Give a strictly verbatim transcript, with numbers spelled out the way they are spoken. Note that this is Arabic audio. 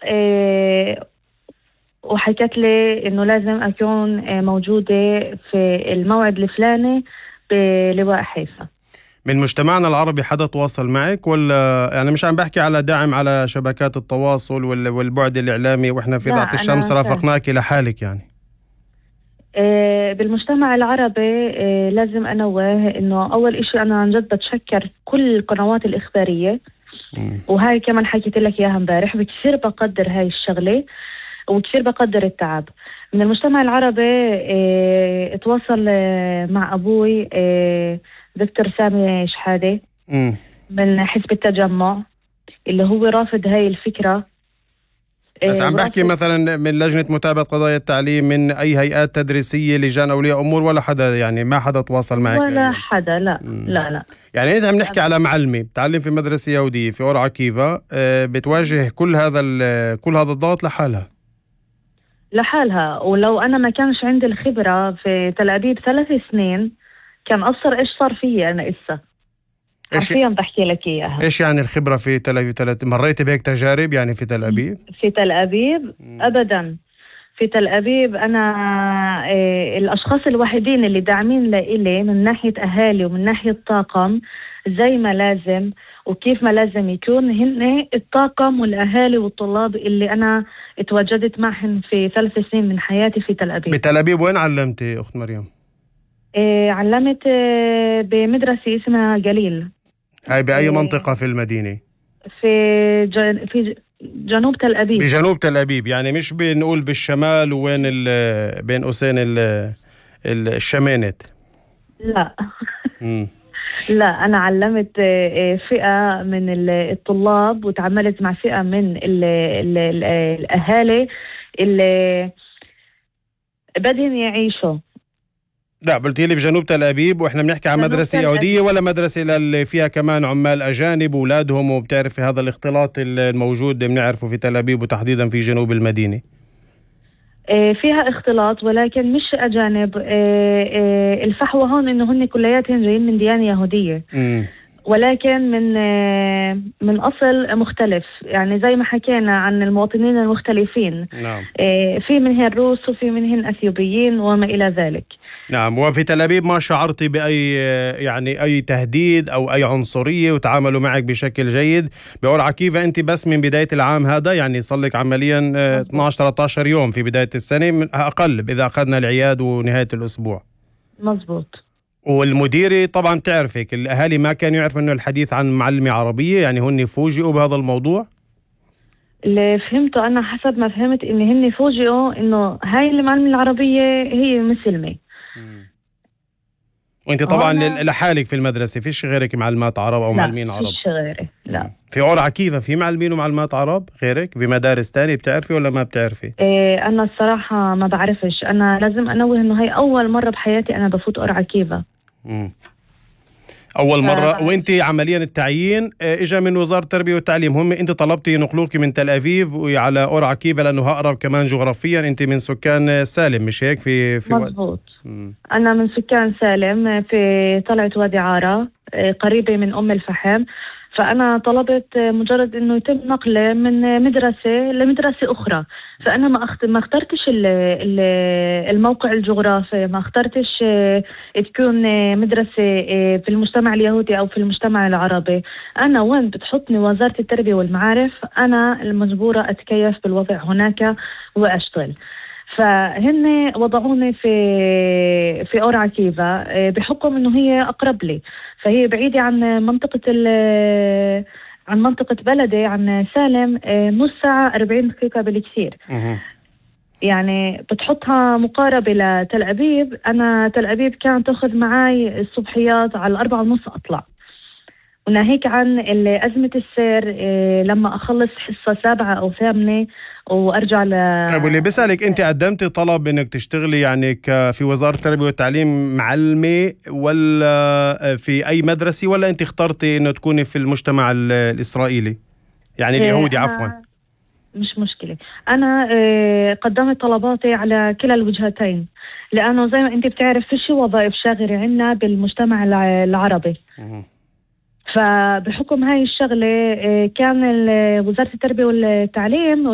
آه وحكت لي إنه لازم أكون آه موجودة في الموعد الفلاني بلواء حيفا. من مجتمعنا العربي حدا تواصل معك ولا يعني؟ مش عم بحكي على دعم على شبكات التواصل والبعد الإعلامي، وإحنا في إذاعة الشمس رافقناك لحالك يعني. آه بالمجتمع العربي آه لازم أنوه إنه أول إشي أنا عن جد بتشكر كل القنوات الإخبارية، م. وهاي كمان حكيت لك إياها امبارح، بكثير بقدر هاي الشغلة وكثير بقدر التعب. من المجتمع العربي اه اتواصل اه مع أبوي اه دكتور سامي شحادة م. من حزب التجمع اللي هو رافض هاي الفكرة. اه بس عم بحكي مثلا من لجنة متابعة قضايا التعليم، من أي هيئات تدريسية، لجان أولياء أمور، ولا حدا يعني؟ ما حدا تواصل معك ولا اليوم. حدا لا م. لا لا يعني أنت عم نحكي على معلمة بتعلم في مدرسة يهودية في أور عكيفة اه بتواجه كل هذا كل هذا الضغط لحالها لحالها. ولو أنا ما كانش عندي الخبرة في تل أبيب ثلاث سنين كان أثر إيش صار فيي أنا إسا حرفيا بحكي لك إياها. إيش يعني الخبرة في تل أبيب؟ تل... مريت بهيك تجارب يعني في تل أبيب؟ في تل أبيب م. أبدا. في تل أبيب أنا إيه الأشخاص الوحيدين اللي داعمين لإلي من ناحية أهالي ومن ناحية طاقم زي ما لازم وكيف ما لازم يكون هن الطاقم والأهالي والطلاب اللي أنا اتواجدت معهم في ثلاث سنين من حياتي في تل أبيب. بتل أبيب وين علمتي أخت مريم؟ إيه علمت إيه بمدرسة اسمها جليل. هاي بأي إيه منطقة في المدينة؟ في جن... في جنوب تل أبيب. بجنوب تل أبيب، يعني مش بنقول بالشمال وين ال... بين قوسين ال... الشمانت؟ لا لا أنا علمت فئة من الطلاب وتعاملت مع فئة من ال ال ال الأهالي اللي بدهم يعيشوا. لا قلتي لي بجنوب تل أبيب، وإحنا بنحكي عن مدرسة يهودية ولا مدرسة اللي فيها كمان عمال أجانب وأولادهم، وبتعرفي هذا الاختلاط الموجود بنعرفه في تل أبيب وتحديدا في جنوب المدينة؟ فيها اختلاط ولكن مش أجانب. الفحوى هون إنه هن كلياتهم جايين من ديانة يهودية م. ولكن من من أصل مختلف، يعني زي ما حكينا عن المواطنين المختلفين. نعم. في منهن روس وفي منهن أثيوبيين وما إلى ذلك. نعم. وفي تل أبيب ما شعرتي بأي يعني أي تهديد أو أي عنصرية وتعاملوا معك بشكل جيد؟ بأور عكيفة أنت بس من بداية العام هذا، يعني صار لك عمليا اثناشر ثلاثة عشر يوم في بداية السنة، من أقل إذا أخذنا العياد ونهاية الأسبوع. مزبوط. والمديرة طبعا تعرفك، الأهالي ما كانوا يعرفوا أنه الحديث عن معلمة عربية، يعني هن فوجئوا بهذا الموضوع؟ اللي فهمته أنا حسب ما فهمت إن هن فوجئوا إنه هاي المعلمة العربية هي مسلمة. وانت طبعا أنا... لحالك في المدرسة فيش غيرك معلمات عرب أو معلمين عرب؟ لا فيش غيري لا. في أور عكيفة في معلمين ومعلمات عرب غيرك بمدارس تانية بتعرفي ولا ما بتعرفي؟ إيه أنا الصراحة ما بعرفش. أنا لازم أنوه إنه هاي أول مرة بحياتي أنا بفوت أور عكيفة. مم. أول مرة. وأنت عمليا التعيين إجا من وزارة التربية والتعليم، هم أنت طلبتي ينقلوك من تل أبيب وعلى أور عكيفة لأنه أقرب كمان جغرافيا، أنت من سكان سالم مش هيك؟ في في مضبوط. أنا من سكان سالم في طلعة وادي عارة قريبة من أم الفحم، فأنا طلبت مجرد إنه يتم نقله من مدرسة لمدرسة أخرى. فأنا ما أخت... ما اخترتش ال... ال... الموقع الجغرافي، ما اخترتش تكون مدرسة في المجتمع اليهودي أو في المجتمع العربي. أنا وين بتحطني وزارة التربية والمعارف أنا المجبورة أتكيف بالوضع هناك وأشتغل. فهن وضعوني في في أور عكيفة بحكم إنه هي أقرب لي، فهي بعيدة عن منطقة عن منطقة بلدي عن سالم نص ساعة أربعين دقيقة بالكثير. يعني بتحطها مقاربة لتل أبيب. أنا تل أبيب كان تأخذ معاي الصبحيات على الأربعة ونص أطلع، وناهيك عن أزمة السير لما أخلص حصة سابعة أو ثامنة وأرجع ل. طيب واللي بسألك أنت قدمتي طلب إنك تشتغلي يعني في وزارة التربية والتعليم معلمة ولا في أي مدرسة، ولا أنت اخترتي إنه تكوني في المجتمع الإسرائيلي يعني اليهودي عفوا؟ مش مشكلة. أنا قدمت طلباتي على كلا الوجهتين، لأنه زي ما أنت بتعرف فيش وظائف شاغرة عنا بالمجتمع العربي. فبحكم هاي الشغلة كان وزارة التربية والتعليم